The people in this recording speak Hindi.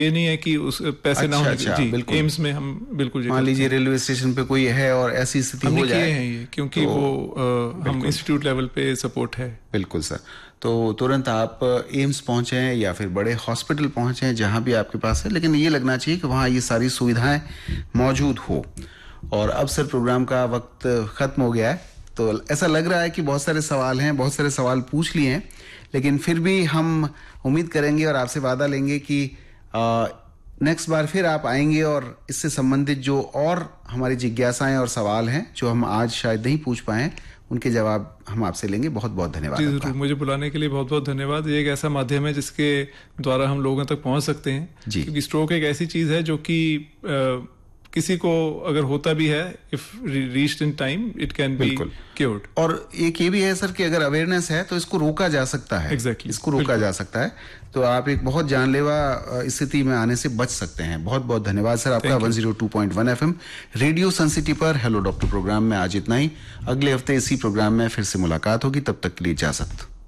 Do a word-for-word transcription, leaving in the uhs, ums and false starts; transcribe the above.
ये नहीं है कि उस पैसे ना अच्छा, होने अच्छा, के जी बिल्कुल। एम्स में हम बिल्कुल मान लीजिए रेलवे स्टेशन पे कोई है और ऐसी स्थिति हमने हो किए जाए हैं ये क्योंकि तो वो अ, हम इंस्टीट्यूट लेवल पे सपोर्ट है। बिल्कुल सर। तो तुरंत आप एम्स पहुंचे हैं या फिर बड़े हॉस्पिटल पहुंचे हैं जहां भी आपके पास है, लेकिन ये लगना चाहिए कि वहां ये सारी सुविधाएं मौजूद हो। और अब सर प्रोग्राम का वक्त खत्म हो गया है, तो ऐसा लग रहा है कि बहुत सारे सवाल हैं, बहुत सारे सवाल पूछ लिए हैं, लेकिन फिर भी हम उम्मीद करेंगे और आपसे वादा लेंगे कि नेक्स्ट बार फिर आप आएंगे और इससे संबंधित जो और हमारी जिज्ञासाएं और सवाल हैं जो हम आज शायद नहीं पूछ पाए उनके जवाब हम आपसे लेंगे। बहुत बहुत धन्यवाद। जी जरूर, मुझे बुलाने के लिए बहुत बहुत धन्यवाद। ये एक ऐसा माध्यम है जिसके द्वारा हम लोगों तक पहुंच सकते हैं जी। क्योंकि स्ट्रोक एक ऐसी चीज है जो कि किसी को अगर होता भी है, if reached in time it can be cured. और एक ये भी है सर कि अगर अवेयरनेस है तो इसको रोका जा सकता है। exactly, इसको रोका जा सकता है, तो आप एक बहुत जानलेवा स्थिति में आने से बच सकते हैं। बहुत बहुत धन्यवाद सर आपका। One zero two point one FM radio सन सिटी पर हेलो डॉक्टर प्रोग्राम में आज इतना ही। अगले हफ्ते इसी प्रोग्राम में फिर से मुलाकात होगी, तब तक के लिए इजाजत।